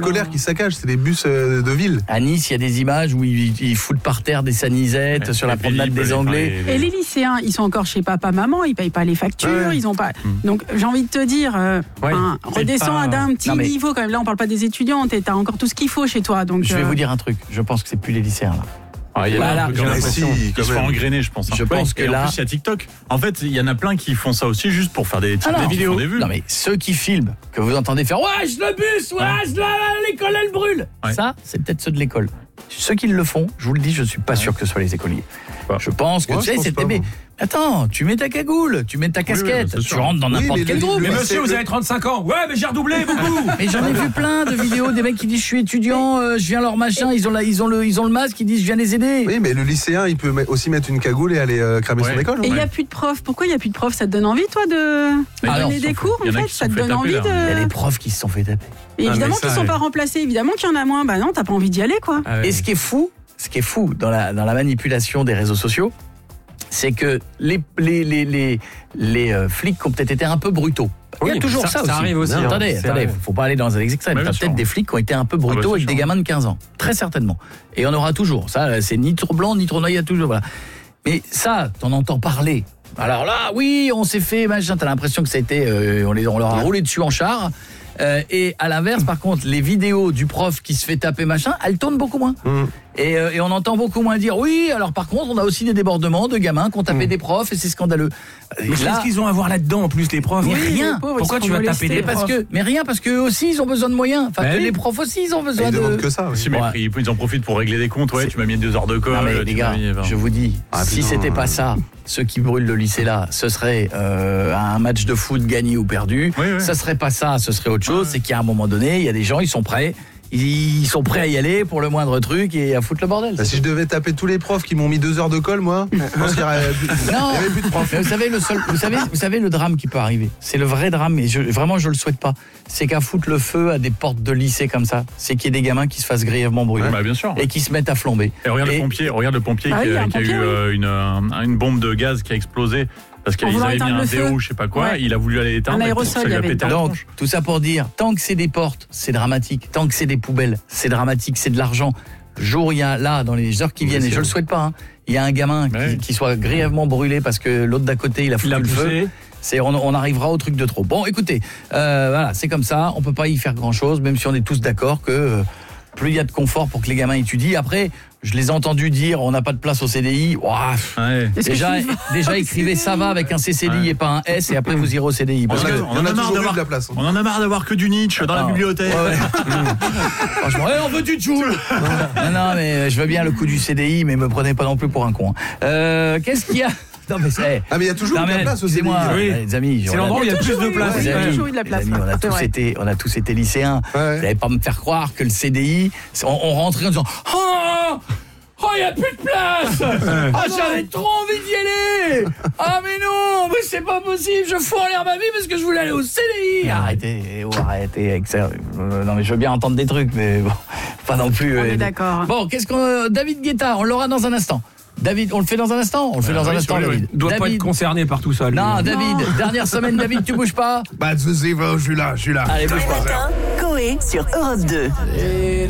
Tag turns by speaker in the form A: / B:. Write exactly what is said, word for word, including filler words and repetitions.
A: scolaires qui saccagent, c'est des bus euh, de ville.
B: À Nice, il y a des images où ils, ils foutent par terre des sanisettes ouais, sur la promenade des Anglais.
C: Et les lycéens, ils sont encore chez papa, maman, ils payent pas les factures, ouais. ils ont pas. Mmh. Donc j'ai envie de te dire, euh, ouais, hein, redescends pas... d'un petit non, mais... niveau quand même. Là, on parle pas des étudiants, t'as encore tout ce qu'il faut chez toi. Donc
B: je vais
C: euh...
B: vous dire un truc. Je pense que c'est plus les lycéens là.
D: Ah, il y a voilà. Si, ils se font engrainer, je pense.
B: Je ouais. pense que
D: et
B: là,
D: en plus il y a TikTok. En fait, il y en a ça qui font ça aussi juste pour faire des, ah non, des vidéos, des vues.
B: Non mais ceux qui filment, que vous entendez faire, ouais, je le bus, ouais, ouais. je la, l'école elle brûle. Ouais. Ça, c'est peut-être ceux de l'école. Ceux qui le font, je vous le dis, je suis pas ouais. sûr que ce soit les écoliers. Ouais. Je pense que ouais, tu sais, c'était mais attends, tu mets ta cagoule, tu mets ta casquette, oui, oui, tu rentres dans n'importe oui, quel groupe.
E: Mais monsieur, vous avez trente-cinq ans. Ouais, mais j'ai redoublé beaucoup.
B: Mais j'en ai vu plein de vidéos des mecs qui disent je suis étudiant, euh, je viens leur machin, ils ont la, ils ont le ils ont le masque, ils disent je viens les aider.
A: Oui, mais le lycéen, il peut aussi mettre une cagoule et aller euh, cramer ouais. son école.
C: Et il ouais. y a plus de profs. Pourquoi il y a plus de profs? Ça te donne envie toi de ah donner des cours en fait, ça te donne envie de
B: Il y a des profs qui se sont fait taper.
C: Évidemment qu'ils sont pas remplacés, évidemment qu'il y en a moins. Bah non, t'as pas envie d'y aller quoi.
B: Et ce qui est fou, ce qui est fou dans la dans la manipulation des réseaux sociaux, c'est que les les les les les euh, flics ont peut-être été un peu brutaux. Il y a oui, toujours ça, ça, ça aussi. Ça arrive aussi. Non, attendez, attendez, arrive. faut pas aller dans un extrême. Il y a peut-être des flics qui ont été un peu brutaux ah bah, avec sûr. des gamins de quinze ans, très certainement. Et on aura toujours. Ça, c'est ni trop blanc ni trop noir, il y a toujours. Voilà. Mais ça, t'en entends parler. Alors là, oui, on s'est fait machin. T'as l'impression que ça a été, euh, on, les, on leur a roulé dessus en char. Euh, et à l'inverse, par contre, les vidéos du prof qui se fait taper machin, elles tournent beaucoup moins. Mmh. Et, euh, et on entend beaucoup moins dire oui. Alors par contre, on a aussi des débordements de gamins qui ont tapé mmh. des profs et c'est scandaleux.
E: Mais qu'est-ce qu'ils ont à voir là-dedans en plus les profs?
B: Mais oui, rien.
E: Pauvres, pourquoi tu vas taper des
B: parce
E: profs
B: que, mais rien parce que aussi ils ont besoin de moyens. Enfin,
E: bah
B: les profs aussi ils ont besoin
A: ils
B: de.
A: demandent que ça. Oui.
D: Si, mais ouais. ils, ils en profitent pour régler des comptes. Ouais, c'est... tu m'as mis deux heures de colle.
B: Non mais les gars, mis... je vous dis, ah, si putain, c'était pas ça, ceux qui brûlent le lycée là, ce serait euh, un match de foot gagné ou perdu. Oui, oui. Ça serait pas ça, ce serait autre chose. Ouais. C'est qu'à un moment donné, il y a des gens, ils sont prêts. Ils sont prêts à y aller pour le moindre truc et à foutre le bordel.
A: Bah, si je devais taper tous les profs qui m'ont mis deux heures de colle, moi, je pense qu'il y aurait plus, non, il y avait plus de profs.
B: Mais vous savez le seul, vous savez, vous savez le drame qui peut arriver. C'est le vrai drame, et je, vraiment je le souhaite pas. C'est qu'à foutre le feu à des portes de lycée comme ça, c'est qu'il y ait des gamins qui se fassent grièvement brûler,
D: ouais, bah, bien sûr, ouais.
B: et qui se mettent à flamber.
D: Et regarde et... le pompier, regarde le pompier ah, qui, a, qui a eu euh, une, euh, une bombe de gaz qui a explosé. Parce qu'ils avaient mis un déo, je sais pas quoi, ouais. il a voulu aller éteindre.
C: Un aérosol, il y avait.
B: Donc, tout ça pour dire, tant que c'est des portes, c'est dramatique. Tant que c'est des poubelles, c'est dramatique, c'est de l'argent. Le jour, il y a là, dans les heures qui viennent, et je le souhaite pas, hein, il y a un gamin ouais. qui, qui soit grièvement brûlé parce que l'autre d'à côté, il a foutu le feu. C'est, on, on arrivera au truc de trop. Bon, écoutez, euh, voilà, c'est comme ça, on peut pas y faire grand-chose, même si on est tous d'accord que euh, plus il y a de confort pour que les gamins étudient. Après, je les ai entendus dire on n'a pas de place au C D I. Ouah, ouais. Déjà, déjà écrivez ça va avec un C C D I ouais. et pas un S et après vous irez au C D I. Parce
D: on,
B: que
D: a, on, en a marre d'avoir de la place. On en a marre d'avoir que du Nietzsche dans ah, la bibliothèque. Ouais,
B: ouais. Franchement, ouais, on veut du Joule. Non, non, mais je veux bien le coup du C D I, mais me prenez pas non plus pour un con. Euh, qu'est-ce qu'il y a?
A: Non mais c'est ah mais il y a toujours de la place au C D I.
B: Moi, oui. Les amis,
E: c'est l'endroit où il y a plus de place.
C: Il y a toujours eu de la place.
B: On a tous été, on a tous été lycéens. Vous n'allez pas me faire croire que le C D I, on, on rentrait en disant oh oh, il n'y a plus de place. Ah, j'avais trop envie d'y aller. Ah, mais non, mais c'est pas possible. Je fous en l'air ma vie parce que je voulais aller au C D I. Arrêtez, oh, arrêtez avec ça. Euh, non, mais je veux bien entendre des trucs, mais bon, pas non plus.
C: On
B: euh,
C: est d'accord.
B: Bon, qu'est-ce qu'on... David Guetta, on l'aura dans un instant. David, on le fait dans un instant. On le fait dans euh, un oui, instant, David.
E: Il doit
B: David.
E: pas être concerné par tout ça. Lui.
B: Non, David, non. Dernière semaine, David, tu bouges pas.
A: Bah, je suis là, je suis là.
B: Allez, bouge pas.
F: Coé sur Europe deux. Et...